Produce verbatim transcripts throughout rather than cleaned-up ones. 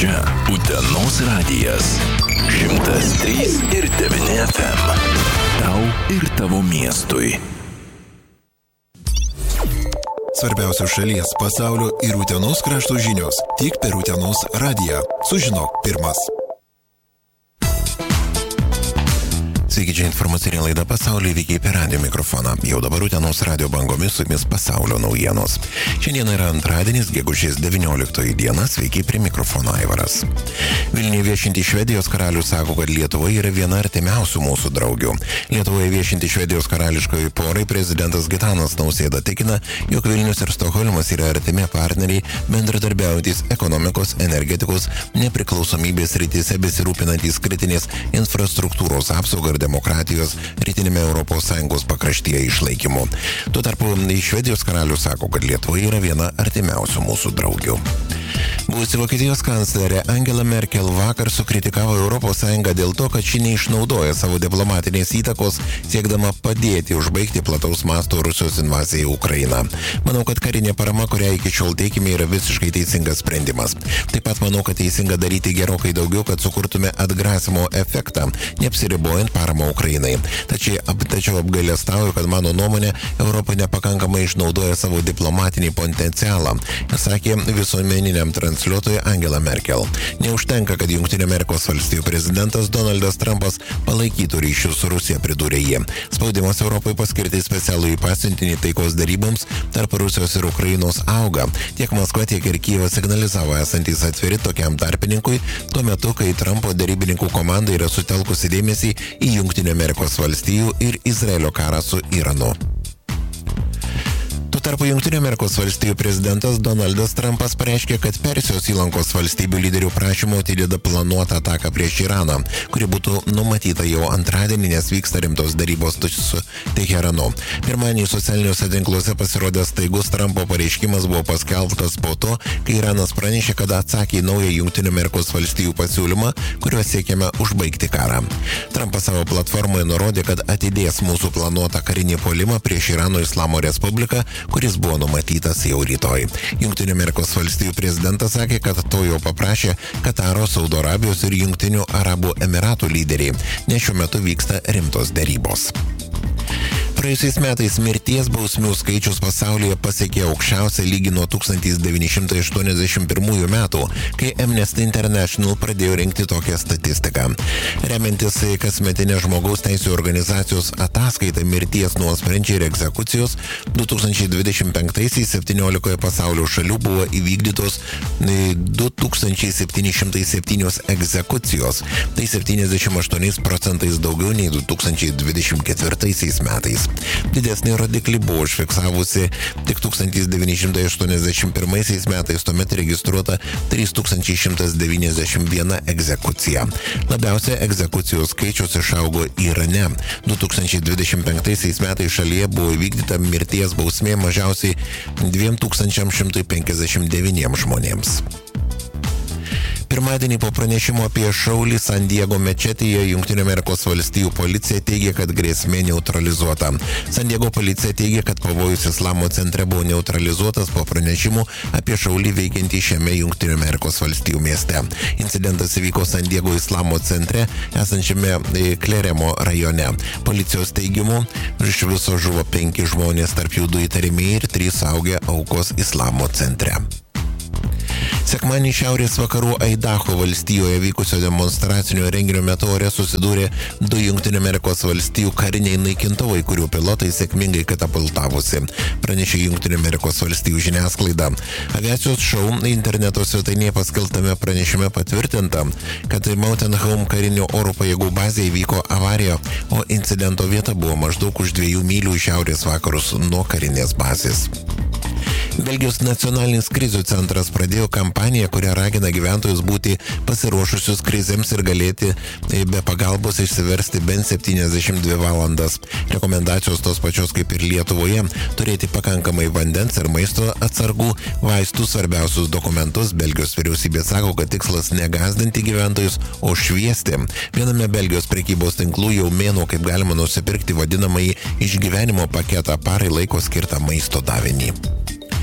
Čia Utenos radijas. šimtas trys ir devyni F M. Tau ir tavo miestui. Svarbiausios šalies, pasaulio ir Utenos krašto žinios tik per Utenos radiją. Sužinok pirmas. Sveiki, čia informacinė laida Pasaulio įvykiai per radijo mikrofoną. Jau dabar Utenos radijo bangomis su jumis pasaulio naujienos. Šiandien yra antradienis, gegužės devynioliktoji diena. Sveiki, prie mikrofono Aivaras. Vilniuje viešinti Švedijos karalius sako, kad Lietuva yra viena artimiausių mūsų draugių. Lietuvoje viešinti Švedijos karališkoji porai prezidentas Gitanas Nausėda tikina, jog Vilnius ir Stokholmas yra artimi partneriai, bendradarbiaujantys ekonomikos, energetikos, nepriklausomybės rytise besirūpinantys kritinės infrastruktūros apsaugą ir demokratijos rytinėme Europos Sąjungos pakraštyje išlaikymu. Tuo tarpu Švedijos karalius sako, kad Lietuva yra viena artimiausių mūsų draugių. Buvusi Vokietijos kanclerė Angela Merkel vakar sukritikavo Europos Sąjungą dėl to, kad ši neišnaudoja savo diplomatinės įtakos, siekdama padėti užbaigti plataus masto Rusijos invaziją į Ukrainą. Manau, kad karinė parama, kurią iki šiol teikime, yra visiškai teisingas sprendimas. Taip pat manau, kad teisinga daryti gerokai daugiau, kad sukurtume atgrasimo efektą, neapsiribojant paramą Ukrainai. Tačiau, ap, tačiau apgailestauju, kad mano nuomonė Europa nepakankamai išnaudoja savo diplomatinį potencialą, sakė visuomeniniam transliuotojui Angela Merkel. Neužtenka, kad Jungtinių Amerikos valstijų prezidentas Donaldas Trumpas palaikytų ryšius su Rusija, pridūrė jie. Spaudimas Europai paskirti specialųjį pasiuntinį taikos daryboms tarp Rusijos ir Ukrainos auga. Tiek Maskva, tiek ir Kijevas signalizavo esantys atviri tokiam tarpininkui, tuo metu, kai Trumpo darybininkų komanda yra sutelkusi dėmesį į Jungtinių Amerikos valstijų ir Izraelio karą su Iranu. Tarpu Jungtinių Amerikos valstijų prezidentas Donaldas Trumpas pareiškė, kad Persijos įlankos valstybių lyderių prašymo atideda planuotą ataką prieš Iraną, kuri būtų numatyta jau antradienį, nes vyksta rimtos darybos su Teheranu. Pirmadienį socialiniuose tinkluose pasirodęs staigus Trumpo pareiškimas buvo paskelbtas po to, kai Iranas pranešė, kad atsakė į naują Jungtinių Amerikos valstijų pasiūlymą, kuriuo siekiame užbaigti karą. Trumpas savo platformoje nurodė, kad atidės mūsų planuotą karinį puolimą prieš Irano Islamo Respubliką, kuris buvo numatytas jau rytoj. Jungtinių Amerikos valstijų prezidentas sakė, kad to jau paprašė Kataro, Saudo Arabijos ir Jungtinių Arabų Emiratų lyderiai, nes šiuo metu vyksta rimtos derybos. Praėjusiais metais mirties bausmių skaičius pasaulyje pasiekė aukščiausią lygį nuo tūkstantis devyni šimtai aštuoniasdešimt pirmųjų metų, kai Amnesty International pradėjo rinkti tokią statistiką. Remiantis kasmetinę žmogaus teisių organizacijos ataskaitą mirties nuosprendžiai ir egzekucijos, du tūkstančiai dvidešimt penktaisiais septyniolikoje pasaulio šalių buvo įvykdytos du tūkstančiai septyni šimtai septynios egzekucijos. Tai septyniasdešimt aštuoniais procentais daugiau nei du tūkstančiai dvidešimt ketvirtaisiais metais. Didesnį rodiklį buvo užfiksavusi tik tūkstantis devyni šimtai aštuoniasdešimt pirmaisiais metais, tuomet registruota trys tūkstančiai šimtas devyniasdešimt viena egzekucija. Labiausia egzekucijos skaičius išaugo Irane. du tūkstančiai dvidešimt penktaisiais metais šalyje buvo įvykdyta mirties bausmė mažiausiai du tūkstančiai šimtas penkiasdešimt devyniems žmonėms. Pirmadienį po pranešimo apie šaulį San Diego mečetėje Jungtinių Amerikos valstijų policija teigia, kad grėsmė neutralizuota. San Diego policija teigia, kad pavojus Islamo centre buvo neutralizuotas po pranešimų apie šaulį veikiantį šiame Jungtinių Amerikos valstijų mieste. Incidentas įvyko San Diego Islamo centre, esančiame Kleremo rajone. Policijos teigimu, iš viso žuvo penki žmonės, tarp jų du įtariamieji ir trys suaugę aukos Islamo centre. Sekmadienį šiaurės vakarų Aidaho valstijoje vykusio demonstracinio renginio metu ore susidūrė du Jungtinių Amerikos valstijų kariniai naikintuvai, kurių pilotai sėkmingai katapultavosi, pranešė Jungtinių Amerikos valstijų žiniasklaida. Aviacijos šou interneto svetainėje paskelbtame pranešime patvirtinta, kad Mountain Home karinių oro pajėgų bazėje įvyko avarija, o incidento vieta buvo maždaug už dviejų mylių į šiaurės vakarus nuo karinės bazės. Belgijos nacionalinis krizių centras pradėjo kampaniją, kuria ragina gyventojus būti pasiruošusius krizėms ir galėti be pagalbos išsiversti bent septyniasdešimt dvi valandas. Rekomendacijos tos pačios kaip ir Lietuvoje - turėti pakankamai vandens ir maisto atsargų, vaistų, svarbiausius dokumentus. Belgijos vyriausybė sako, kad tikslas negazdinti gyventojus, o šviesti. Viename Belgijos prekybos tinklų jau mėnuo kaip galima nusipirkti vadinamąjį išgyvenimo paketą, parai laiko skirtą maisto davinį.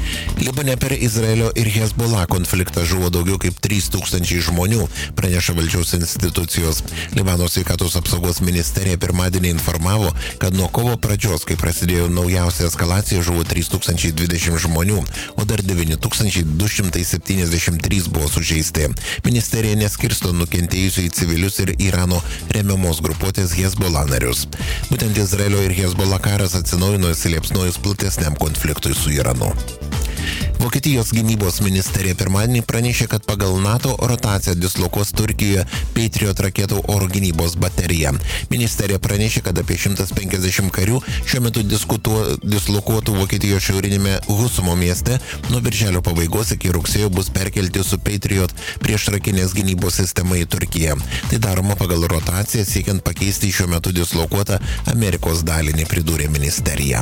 Libane per Izraelio ir Hezbollah konfliktą žuvo daugiau kaip trys tūkstančiai žmonių, praneša valdžiaus institucijos. Libano sveikatos apsaugos ministerija pirmadienį informavo, kad nuo kovo pradžios, kai prasidėjo naujausia eskalacija, žuvo trys tūkstančiai dvidešimt žmonių, o dar devyni tūkstančiai du šimtai septyniasdešimt trys buvo sužeisti. Ministerija neskirsto nukentėjusių į civilius ir Irano remiamos grupuotės Hezbollah narius. Būtent Izraelio ir Hezbollah karas atsinaujino įsiliepsnojus platesniam konfliktui su Iranu. Vokietijos gynybos ministerija pirmadienį pranešė, kad pagal NATO rotaciją dislokuos Turkijoje Patriot raketų oro gynybos bateriją. Ministerija pranešė, kad apie šimtas penkiasdešimt karių šiuo metu dislokuotų Vokietijos šiaurinėme Husumo mieste nuo birželio pabaigos iki rugsėjo bus perkelti su Patriot priešrakinės gynybos sistema į Turkiją. Tai daroma pagal rotaciją siekiant pakeisti šiuo metu dislokuotą Amerikos dalinį, pridūrė ministerija.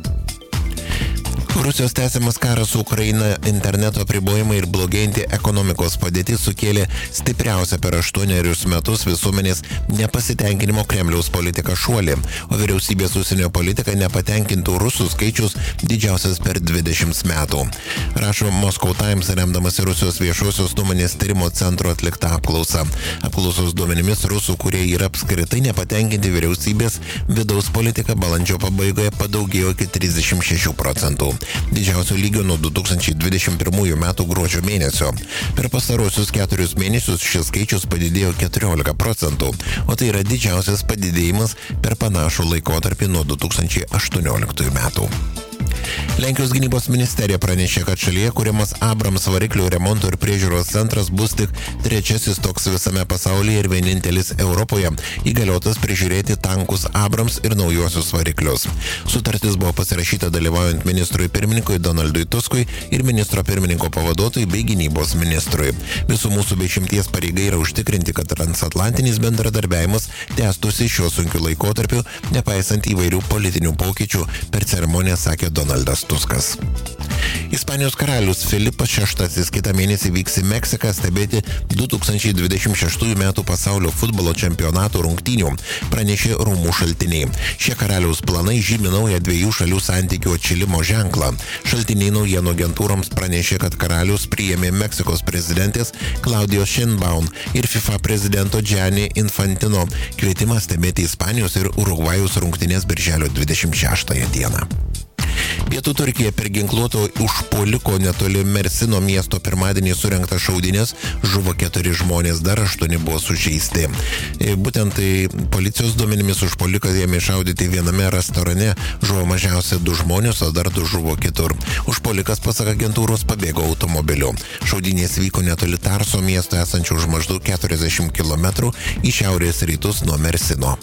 Rusijos tęsiamas karas su Ukraina, interneto apribojimai ir blogėjanti ekonomikos padėtis sukėlė stipriausią per aštuonerius metus visuomenės nepasitenkinimo Kremliaus politika šuolį, o vyriausybės užsienio politika nepatenkintų rusų skaičius didžiausias per dvidešimt metų. Rašo Moscow Times, remdamas Rusijos viešosios nuomonės tyrimo centro atliktą apklausą. Apklausos duomenimis rusų, kurie yra apskritai nepatenkinti vyriausybės vidaus politika, balandžio pabaigoje padaugėjo iki trisdešimt šešių procentų. Didžiausio lygio nuo du tūkstančiai dvidešimt pirmųjų metų gruodžio mėnesio. Per pastarosius keturis mėnesius šis skaičius padidėjo keturiolika procentų, o tai yra didžiausias padidėjimas per panašų laikotarpį nuo du tūkstančiai aštuonioliktųjų metų. Lenkijos gynybos ministerija pranešė, kad šalyje kuriamas Abrams variklių remonto ir priežiūros centras bus tik trečiasis toks visame pasaulyje ir vienintelis Europoje, įgaliotas prižiūrėti tankus Abrams ir naujosius variklius. Sutartis buvo pasirašyta dalyvaujant ministrui pirmininkui Donaldui Tuskui ir ministro pirmininko pavaduotojui bei gynybos ministrui. Visų mūsų bei šimties pareiga yra užtikrinti, kad transatlantinis bendradarbiavimas tęstųsi šiuo sunkiu laikotarpiu, nepaisant įvairių politinių pokyčių, per ceremoniją sakė Donaldas Tuskas. Ispanijos karalius Filipas šeštasis kitą mėnesį vyks į Meksiką stebėti du tūkstančiai dvidešimt šeštųjų metų pasaulio futbolo čempionato rungtynių, pranešė rūmų šaltiniai. Šie karaliaus planai žymi naują dviejų šalių santykių atšilimo ženklą. Šaltiniai naujienų agentūroms pranešė, kad karalius priėmė Meksikos prezidentės Claudios Sheinbaum ir FIFA prezidento Gianni Infantino kvietimą stebėti Ispanijos ir Urugvajaus rungtynės birželio dvidešimt šeštąją dieną. Pietų Turkija per ginkluoto užpuoliko netoli Mersino miesto pirmadienį surengtas šaudynės, žuvo keturi žmonės, dar aštuoni buvo sužeisti. Būtent tai policijos duomenimis užpuolikas ėmė šaudyti viename restorane, žuvo mažiausiai du žmonės, o dar du žuvo kitur. Užpuolikas, pasak agentūros, pabėgo automobiliu. Šaudynės vyko netoli Tarso miesto esančio už maždaug keturiasdešimt kilometrų į šiaurės rytus nuo Mersino.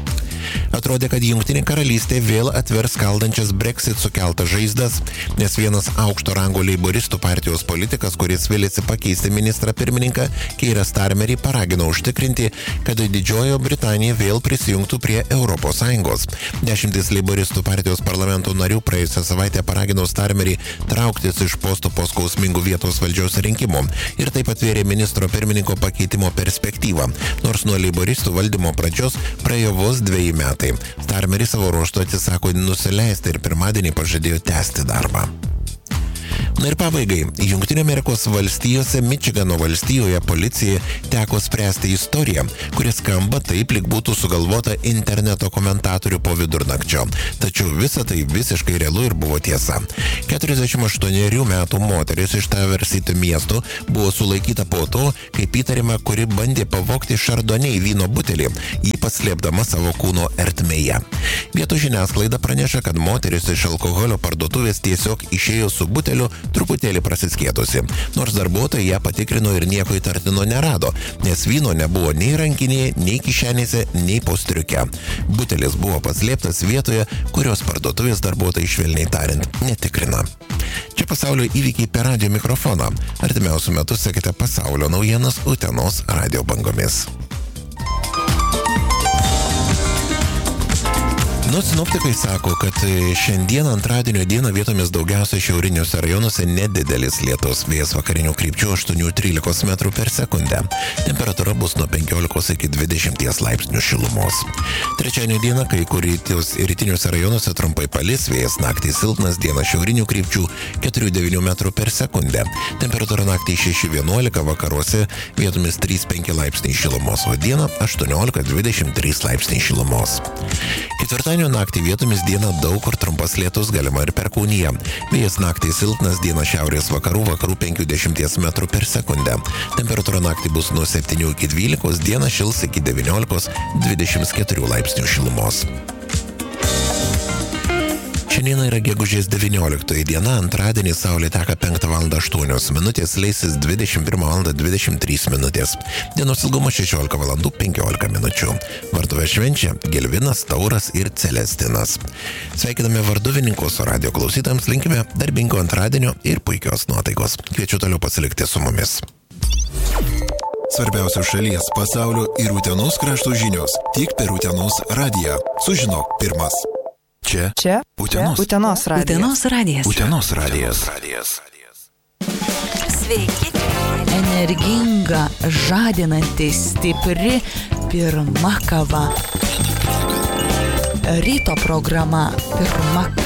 Atrodė, kad Jungtinė karalystė vėl atvers skaldančias Brexit sukeltas žaizdas, nes vienas aukšto rango leiboristų partijos politikas, kuris vėlėsi pakeisti ministrą pirmininką Keirą Starmerį, paragino užtikrinti, kad Didžiojo Britanija vėl prisijungtų prie Europos Sąjungos. Dešimtis leiboristų partijos parlamento narių praėjusią savaitę paragino Starmerį trauktis iš posto po skausmingų vietos valdžios rinkimų ir taip atvėrė ministro pirmininko pakeitimo perspektyvą, nors nuo leiboristų valdymo pradžios praėjo vos dveji metai. Starmeris savo ruožtu atsisako nusileisti ir pirmadienį pažadėjo tęsti darbą. Na ir pabaigai, Jungtinių Amerikos valstijose Mičigano valstijoje policijai teko spręsti istoriją, kuri skamba taip, lyg būtų sugalvota interneto komentatorių po vidurnakčio. Tačiau visa tai visiškai realu ir buvo tiesa. keturiasdešimt aštuonerių metų moteris iš Taversity miesto buvo sulaikyta po to, kaip įtariama, kuri bandė pavogti Chardonnay vyno butelį, jį paslėpdama savo kūno ertmėje. Vietos žiniasklaida praneša, kad moteris iš alkoholio parduotuvės tiesiog išėjo su buteliu truputėlį prasiskėtusi, nors darbuotojai ją patikrino ir nieko įtartino nerado, nes vyno nebuvo nei rankinėje, nei kišenėse, nei po striuke. Butelis buvo paslėptas vietoje, kurios parduotuvės darbuotojai švelniai tariant netikrina. Čia pasaulio įvykiai per radijo mikrofoną. Artimiausiu metu sekite pasaulio naujienas Utenos radijo bangomis. Nu, sinoptikai sako, kad šiandien antradienio dieną vietomis daugiausia šiauriniuose rajonuose nedidelis lietus. Vėjas vakarinių krypčių aštuoni trylika metrų per sekundę. Temperatūra bus nuo penkiolikos iki dvidešimties laipsnių šilumos. Trečiadienio dieną kai kur rytiniuose rajonuose trumpai palis, vėjas naktį silpnas, dieną šiaurinių krypčių keturi devyni metrų per sekundę. Temperatūra naktį šeši vienuolika, vakaruose vietomis trys penki laipsniai šilumos, o dieną aštuoniolika dvidešimt trys laipsniai šilumos. Ketvirtadienio naktį vietomis dieną daug kur trumpas lietus, galima ir Perkūnija. Vėjas naktį silpnas, dieną šiaurės vakarų, vakarų penkiasdešimt metrų per sekundę. Temperatūra naktį bus nuo septynių iki dvylikos, dieną šils iki devyniolikos dvidešimt keturių laipsnių šilumos. Šiandien yra gegužės devynioliktoji diena, antradienį saulė teka penktą valandą aštuonios minutės, leisis dvidešimt pirmą valandą dvidešimt trys minutės. Dienos ilgumas šešiolika valandų penkiolika minučių. Vartuvę švenčia Gelvinas, Tauras ir Celestinas. Sveikiname varduvininkus, o radio klausytams linkime darbingo antradienio ir puikios nuotaikos. Kviečiu toliau pasilikti su mumis. Svarbiausios šalies, pasaulio ir Utenos krašto žinios tik per Utenos radiją. Sužinok pirmas. Čia, Čia Utenos. Utenos radijas. Utenos radijas. Utenos radijas. Sveiki. Energinga, žadinanti, stipri, pirma kava. Ryto programa pirma